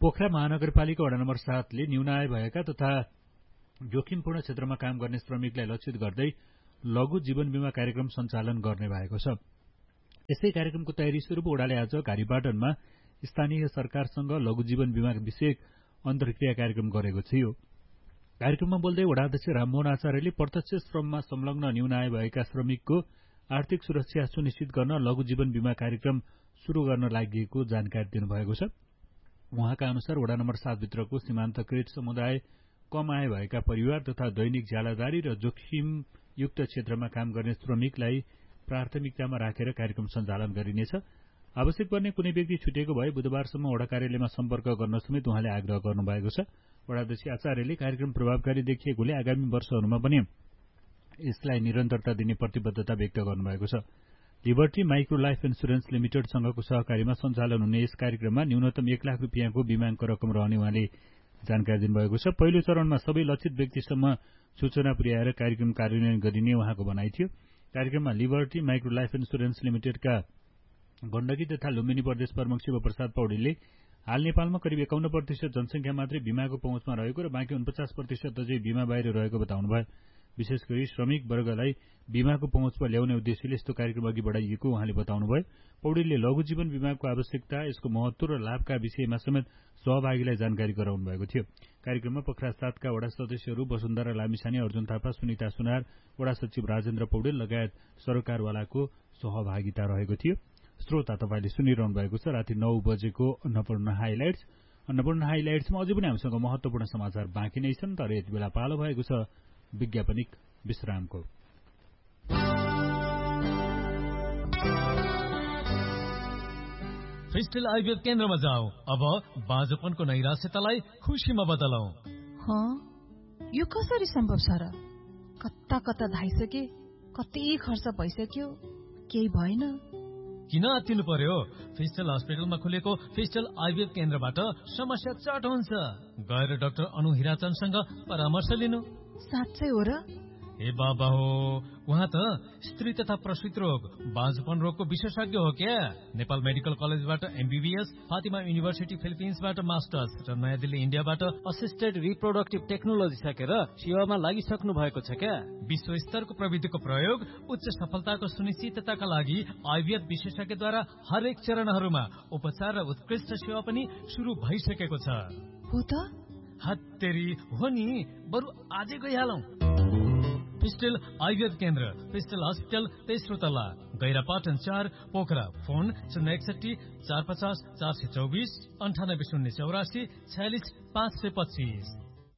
पोखरा महानगरपालिका वडा नम्बर 7 ले न्यून आय भएका तथा जोखिमपूर्ण क्षेत्रमा काम गर्ने श्रमिकलाई लक्षित गर्दै लघु जीवन बीमा कार्यक्रम सञ्चालन गर्ने भएको छ। यसै कार्यक्रमको तयारी स्वरूप वडाले आज घारीपाटनमा स्थानीय सरकारसँग लघु जीवन बीमा विषयक अन्तर्क्रिया कार्यक्रम गरेको थियो। कार्यक्रममा बोल्दै वडा अध्यक्ष राममोहन आचार्यले प्रत्यक्ष श्रममा संलग्न न्यून आय भएका श्रमिकको आर्थिक सुरक्षा सुनिश्चित गर्न लघु जीवन बीमा कार्यक्रम शुरू गर्न लागि जानकारी दिनुभएको छ। उहाँका अनुसार वडा नम्बर 7 भित्रको सीमान्तकृत समुदाय, कम आय भएका परिवार तथा दैनिक ज्यालादारी र जोखिमयुक्त क्षेत्रमा काम गर्ने श्रमिकलाई प्राथमिकतामा राखेर कार्यक्रम सञ्चालन गरिनेछ। आवश्यक पर्ने कुनै व्यक्ति छुटेको भए बुधबारसम्म वडा कार्यालयमा सम्पर्क गर्न समेत उहाँले आग्रह गर्नुभएको छ। वडाध्यक्ष आचार्यले कार्यक्रम प्रभावकारी देखिएकोले आगामी वर्षहरूमा पनि यसलाई निरन्तरता दिने प्रतिबद्धता व्यक्त गर्नुभएको छ। लिबर्टी माइक्रो लाइफ इन्सुरेन्स लिमिटेडसँगको सहकारीमा सञ्चालन हुने यस कार्यक्रममा न्यूनतम 1 लाख रुपियाँको बीमाङ्क रकम रहने उहाँले जानकारी दिनुभएको छ। पहिलो चरणमा सबै लक्षित व्यक्तिसम्म सूचना पुर्याएर कार्यक्रम कार्यान्वयन गरिने उहाँको भनाइ थियो। कार्यक्रममा लिबर्टी माइक्रो लाइफ इन्सुरेन्स लिमिटेडका गण्डकी तथा लुम्बिनी प्रदेश प्रमुख शिवप्रसाद पौडेलले हाल नेपालमा करिब 51% जनसंख्या मात्रै बीमाको पहुँचमा रहेको र बाँकी 49% अझै बीमा बाहिर रहेको बताउनुभयो। विशेष गरी श्रमिक वर्गलाई बीमाको पहुँचमा ल्याउने उद्देश्यले यस्तो कार्यक्रम अघि बढाइएको उहाँले बताउनुभयो। पौडेलले लघु जीवन बीमाको आवश्यकता, यसको महत्व र लाभका विषयमा समेत सहभागीलाई जानकारी गराउनु भएको थियो। कार्यक्रममा पोखरा 7 का वडा सदस्यहरू वसुन्धरा लामिछाने, अर्जुन थापा, सुनिता सुनार, वडा सचिव राजेन्द्र पौडेल लगायत सरकारवालाको सहभागिता रहेको थियो। श्रोता तपाईले सुनिरहनु भएको छ राति 9 बजेको अन्नपूर्ण हाइलाइट्स। अन्नपूर्ण हाइलाइट्समा अझै पनि हामीसँग महत्वपूर्ण समाचार बाँकी नै छन्, तर यति बेला पालो भएको छ विज्ञापनिक विश्रामको। फिस्टल आइभीएफ केन्द्रमा जाऊ। अब बाँझोपनको नैराश्यतालाई खुशीमा बदलौ। यो कसरी सम्भव छ र? कता कता धाइसके, कति खर्च भइसक्यो, केही भएन। किन आत्तिनु पर्यो? फिस्टल हस्पिटलमा खुलेको फिस्टल आइभीएफ केन्द्रबाट समस्या चट हुन्छ। गएर डाक्टर अनु हिराचनसँग परामर्श लिनु। साँच्चै हो र? ए बाबा हो, उहाँ त स्त्री तथा प्रसूति रोग, बाँझपन रोगको विशेषज्ञ हो क्या। नेपाल मेडिकल कलेजबाट एमबीबीएस, फातिमा युनिभर्सिटी फिलिपिन्सबाट मास्टर्स र नयाँ दिल्ली इन्डियाबाट असिस्टेड रिप्रोडक्टिभ टेक्नोलोजी सकेर सेवामा लागिसक्नु भएको छ क्या। विश्व स्तरको प्रविधिको प्रयोग उच्च सफलताको सुनिश्चितताका लागि आइभीएफ विशेषज्ञद्वारा हरेक चरणहरूमा उपचार र उत्कृष्ट सेवा पनि शुरू भइसकेको छ। हो त? हत्तेरी हो नि, बरु आजै गइहालौं। फिस्टल आइभीएफ केन्द्र, फिस्टल हस्पिटल, तेस्रो तल्ला, गैरापाटन 4, पोखरा। फोन 061 450 424 98 084 46 525।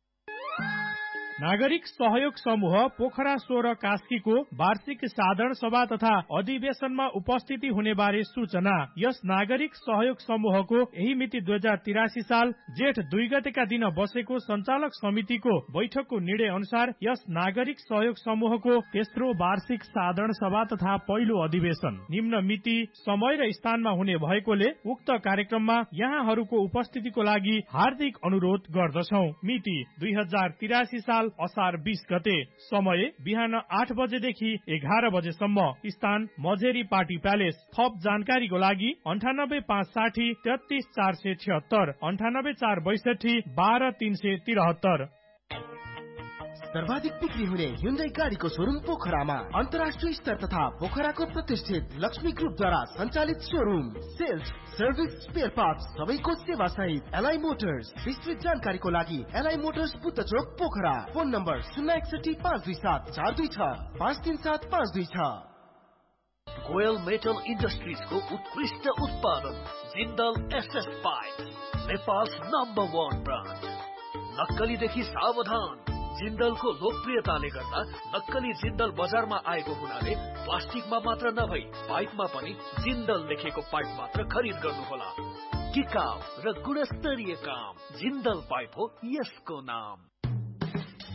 नागरिक सहयोग समूह पोखरा 16 कास्कीको वार्षिक साधारण सभा तथा अधिवेशनमा उपस्थिति हुने बारे सूचना। यस नागरिक सहयोग समूहको यही मिति 2083 साल जेठ 2 गतेका दिन बसेको सञ्चालक समितिको बैठकको निर्णय अनुसार यस नागरिक सहयोग समूहको तेस्रो वार्षिक साधारण सभा तथा पहिलो अधिवेशन निम्न मिति, समय र स्थानमा हुने भएकोले उक्त कार्यक्रममा यहाँहरूको उपस्थितिको लागि हार्दिक अनुरोध गर्दछौ। मिति 2083 साल असार 20 गते। समय बिहान 8 बजेदेखि 11 बजेसम्म। स्थान मझेरी पार्टी प्यालेस। थप जानकारीको लागि 98560 33476 98462 12373। सर्वाधिक बिक्री हुने Hyundai गाडीको शोरूम पोखरामा। अन्तर्राष्ट्रिय स्तर तथा पोखराको प्रतिष्ठित लक्ष्मी ग्रुपद्वारा सञ्चालित showroom. Sales, service, spare parts सबैको सेवा सहित एलआई मोटर्स। विस्तृत जानकारीको लागि एलआई मोटर्स बुद्ध चोक Pokhara. Phone number 061 527 426 537 526। Goyal metal इन्डस्ट्रिजको उत्कृष्ट उत्पादन Jindal SS pipe, Nepal's number 1 brand. नक्कलीदेखि सावधान। जिन्दलको लोकप्रियताले गर्दा नक्कली जिन्दल बजारमा आएको हुनाले प्लास्टिकमा मात्र नभई पाइपमा पनि जिन्दल लेखेको पाइप मात्र खरिद गर्नुहोला। टिकाउ र गुणस्तरीय काम, जिन्दल पाइप हो यसको नाम।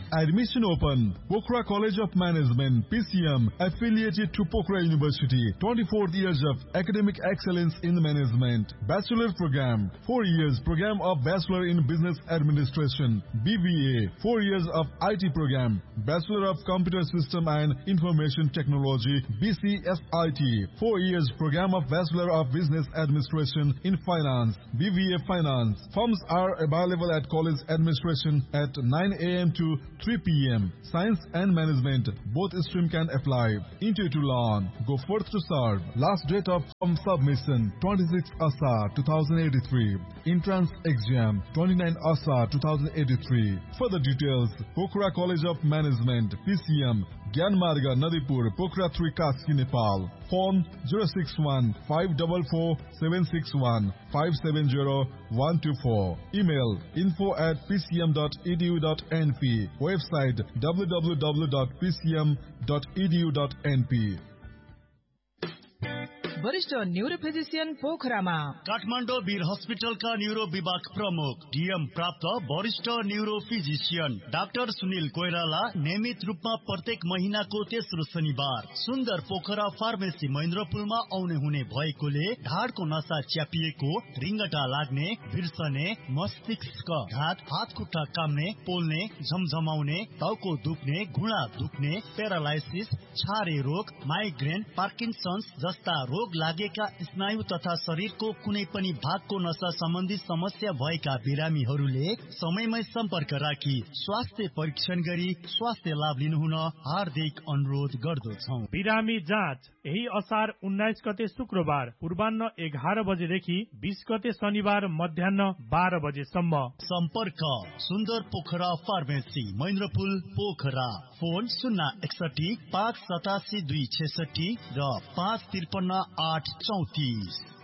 Admission open. Pokhara College of Management, PCM, affiliated to Pokhara University. 24 years of academic excellence in management. Bachelor program, 4 years program of Bachelor in Business Administration. BBA, 4 years of IT program. Bachelor of Computer System and Information Technology. BCSIT, 4 years program of Bachelor of Business Administration in Finance. BBA Finance. Forms are available at college administration at 9 a.m. to 3 p.m. Science and Management, both stream can apply. Interview to learn. Go forth to serve. Last date of form submission 26 Asa 2083. Entrance exam 29 Asa 2083. Further details, Pokhara College of Management, PCM, Gyanmarga, Nadipur, Pokhara 3, Kaski, Nepal. Phone 061 544 761 570 124. Email info@pcm.edu.np. Website www.pcm.edu.np. वरिष्ठ neuro physician पोखरामा काठमाडौँ वीर हस्पिटलका neuro विभाग प्रमुख DM प्राप्त वरिष्ठ neuro physician doctor Sunil Koirala नियमित रूपमा प्रत्येक महिनाको तेस्रो शनिबार सुन्दर पोखरा फार्मेसी महेन्द्रपुलमा आउने हुने भएकोले ढाडको नसा च्यापिएको, रिङ्गटा लाग्ने, बिर्सने, मस्तिष्क घात, हात खुट्टा काम्ने, पोल्ने, झमझमाउने, टाउको दुख्ने, घुँडा दुख्ने, प्यारालाइसिस, छारे रोग, माइग्रेन, पार्किन्सन्स जस्ता रोग लागेका स्नायु तथा शरीरको कुनै पनि भागको नसा सम्बन्धी समस्या भएका बिरामीहरूले समयमै सम्पर्क राखी स्वास्थ्य परीक्षण गरी स्वास्थ्य लाभ लिनुहुन हार्दिक अनुरोध गर्दछौं। बिरामी जाँच यही असार 19 गते शुक्रबार पूर्वाह्न 11 बजेदेखि 20 गते शनिबार मध्याह्न 12 बजेसम्म। सम्पर्क सुन्दर पोखरा फार्मेसी महेन्द्रपुल पोखरा। फोन 061 587 266 र 553 834।